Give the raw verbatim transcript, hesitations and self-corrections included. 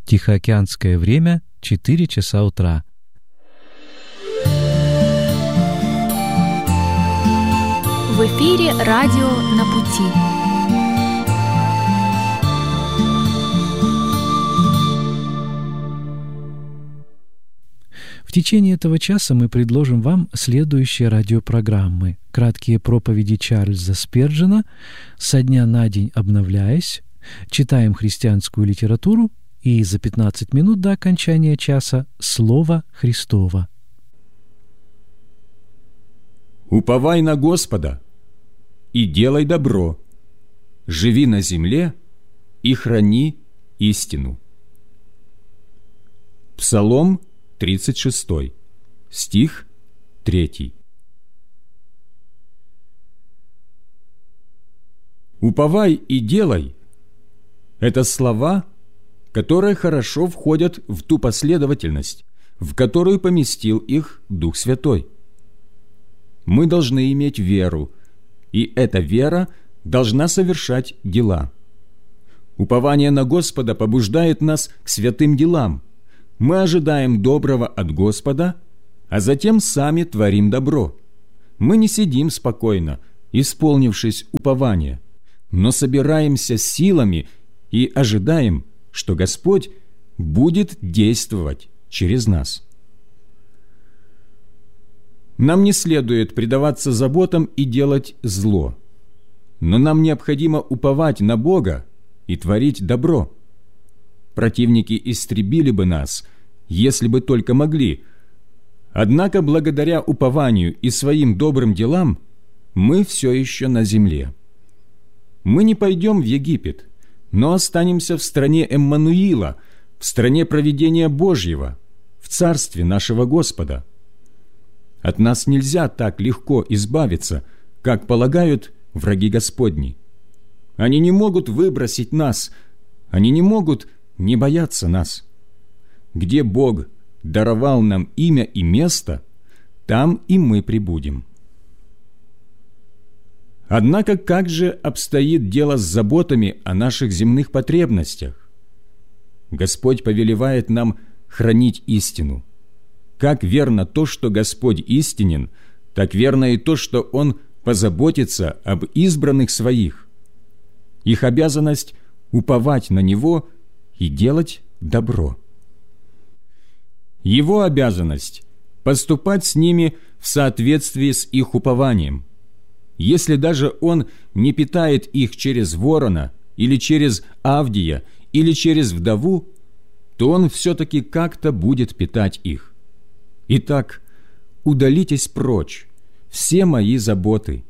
Тихоокеанское время — четыре часа утра. В эфире радио «На пути». В течение этого часа мы предложим вам следующие радиопрограммы: краткие проповеди Чарльза Сперджена, «Со дня на день обновляясь», «Читаем христианскую литературу» и за пятнадцать минут до окончания часа «Слово Христово». «Уповай на Господа и делай добро, живи на земле и храни истину». Псалом тридцать шестой, стих третий. «Уповай и делай» — это слова, которые хорошо входят в ту последовательность, в которую поместил их Дух Святой. Мы должны иметь веру, и эта вера должна совершать дела. Упование на Господа побуждает нас к святым делам. Мы ожидаем доброго от Господа, а затем сами творим добро. Мы не сидим спокойно, исполнившись упования, но собираемся силами и ожидаем, что Господь будет действовать через нас. Нам не следует предаваться заботам и делать зло, но нам необходимо уповать на Бога и творить добро. Противники истребили бы нас, если бы только могли. Однако, благодаря упованию и своим добрым делам, мы все еще на земле. Мы не пойдем в Египет, но останемся в стране Эммануила, в стране провидения Божьего, в царстве нашего Господа. От нас нельзя так легко избавиться, как полагают враги Господни. Они не могут выбросить нас, они не могут не бояться нас. Где Бог даровал нам имя и место, там и мы пребудем. Однако как же обстоит дело с заботами о наших земных потребностях? Господь повелевает нам хранить истину. Как верно то, что Господь истинен, так верно и то, что Он позаботится об избранных Своих. Их обязанность – уповать на Него и делать добро. Его обязанность – поступать с ними в соответствии с их упованием. Если даже Он не питает их через ворона, или через Авдия, или через вдову, то Он все-таки как-то будет питать их. Итак, удалитесь прочь, все мои заботы,